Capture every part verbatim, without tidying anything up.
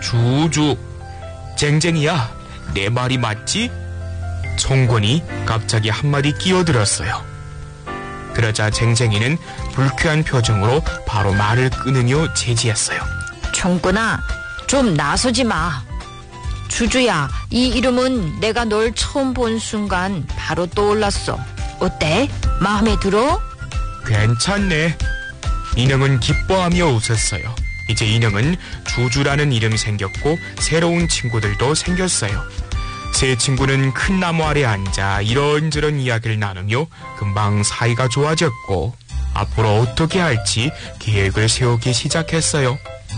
주주. 쟁쟁이야, 내 말이 맞지? 총권이 갑자기 한마디 끼어들었어요. 그러자 쟁쟁이는 불쾌한 표정으로 바로 말을 끊으며 제지했어요. 총권아, 좀 나서지 마. 주주야, 이 이름은 내가 널 처음 본 순간 바로 떠올랐어. 어때? 마음에 들어? 괜찮네. 인형은 기뻐하며 웃었어요. 이제 인형은 주주라는 이름이 생겼고 새로운 친구들도 생겼어요. 세 친구는 큰 나무 아래 앉아 이런저런 이야기를 나누며 금방 사이가 좋아졌고 앞으로 어떻게 할지 계획을 세우기 시작했어요.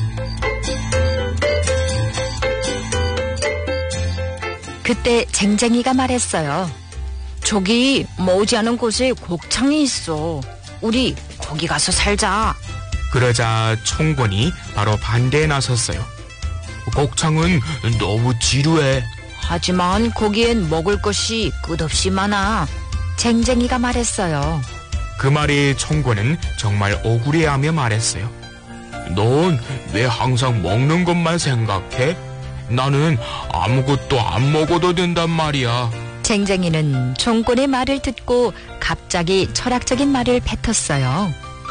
그때 쟁쟁이가 말했어요. 저기 머지않은 곳에 곡창이 있어. 우리 거기 가서 살자. 그러자 총권이 바로 반대에 나섰어요. 곡창은 너무 지루해. 하지만 거기엔 먹을 것이 끝없이 많아. 쟁쟁이가 말했어요. 그 말에 총권은 정말 억울해하며 말했어요. 넌 왜 항상 먹는 것만 생각해? 나는 아무것도 안 먹어도 된단 말이야. 쟁쟁이는 총권의 말을 듣고 갑자기 철학적인 말을 뱉었어요.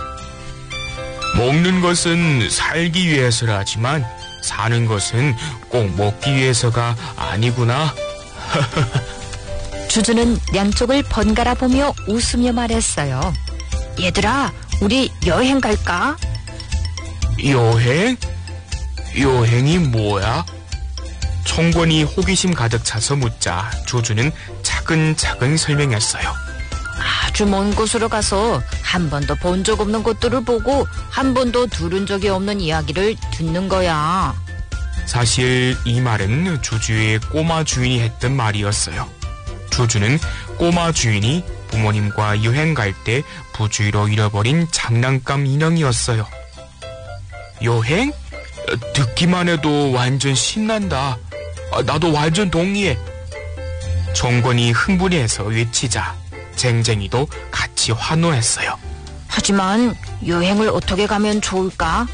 먹는 것은 살기 위해서라지만 사는 것은 꼭 먹기 위해서가 아니구나. 주주는 양쪽을 번갈아 보며 웃으며 말했어요. 얘들아, 우리 여행 갈까? 여행? 여행이 뭐야? 총권이 호기심 가득 차서 묻자 주주는 차근차근 설명했어요. 아주 먼 곳으로 가서 한 번도 본 적 없는 곳들을 보고 한 번도 들은 적이 없는 이야기를 듣는 거야. 사실 이 말은 주주의 꼬마 주인이 했던 말이었어요. 주주는 꼬마 주인이 부모님과 여행 갈 때 부주의로 잃어버린 장난감 인형이었어요. 여행? 듣기만 해도 완전 신난다. 나도 완전 동의해. 총권이 흥분해서 외치자 쟁쟁이도 같이 환호했어요. 하지만 여행을 어떻게 가면 좋을까?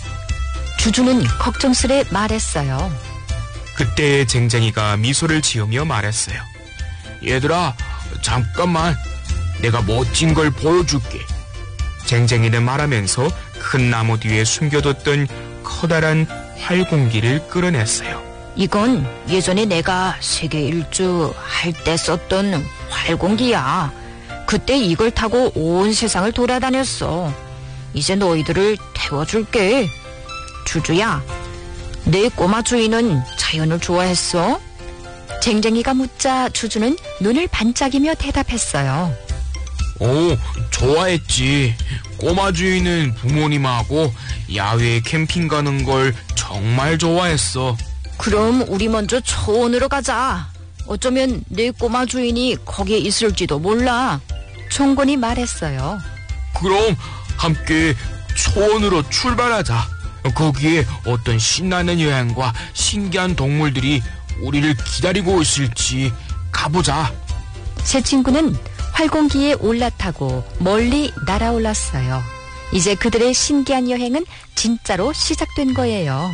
주주는 걱정스레 말했어요. 그때 쟁쟁이가 미소를 지으며 말했어요. 얘들아, 잠깐만. 내가 멋진 걸 보여줄게. 쟁쟁이는 말하면서 큰 나무 뒤에 숨겨뒀던 커다란 활공기를 끌어냈어요. 이건 예전에 내가 세계 일주 할 때 썼던 활공기야. 그때 이걸 타고 온 세상을 돌아다녔어. 이제 너희들을 태워줄게. 주주야, 내 꼬마 주인은 자연을 좋아했어? 쟁쟁이가 묻자 주주는 눈을 반짝이며 대답했어요. 오, 좋아했지. 꼬마 주인은 부모님하고 야외 캠핑 가는 걸 정말 좋아했어. 그럼 우리 먼저 초원으로 가자. 어쩌면 내 꼬마 주인이 거기에 있을지도 몰라. 총권이 말했어요. 그럼 함께 초원으로 출발하자. 거기에 어떤 신나는 여행과 신기한 동물들이 우리를 기다리고 있을지 가보자. 세 친구는 활공기에 올라타고 멀리 날아올랐어요. 이제 그들의 신기한 여행은 진짜로 시작된 거예요.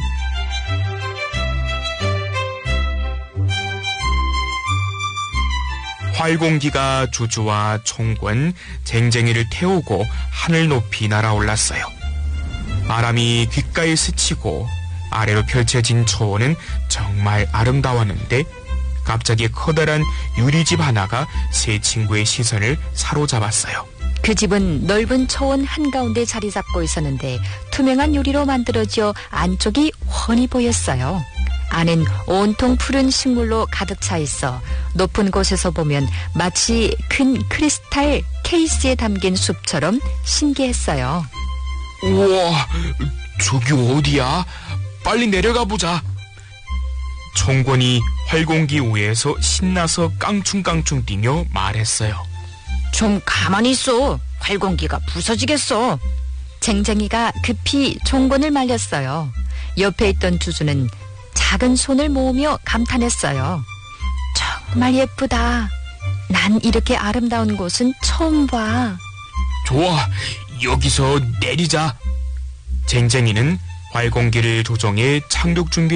활공기가 주주와 총권, 쟁쟁이를 태우고 하늘 높이 날아올랐어요. 바람이 귓가에 스치고 아래로 펼쳐진 초원은 정말 아름다웠는데 갑자기 커다란 유리집 하나가 세 친구의 시선을 사로잡았어요. 그 집은 넓은 초원 한가운데 자리 잡고 있었는데 투명한 유리로 만들어져 안쪽이 훤히 보였어요. 안은 온통 푸른 식물로 가득 차 있어 높은 곳에서 보면 마치 큰 크리스탈 케이스에 담긴 숲처럼 신기했어요. 우와, 저기 어디야? 빨리 내려가 보자. 총권이 활공기 위에서 신나서 깡충깡충 뛰며 말했어요. 좀 가만히 있어. 활공기가 부서지겠어. 쟁쟁이가 급히 총권을 말렸어요. 옆에 있던 주주는 작은 손을 모으며 감탄했어요. 정말 예쁘다. 난 이렇게 아름다운 곳은 처음 봐. 좋아, 여기서 내리자. 쟁쟁이는 활공기를 조종해 착륙 준비를